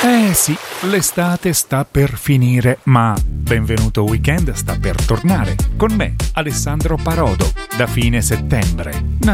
Eh sì, l'estate sta per finire, ma Benvenuto Weekend sta per tornare con me, Alessandro Parodo, da fine settembre.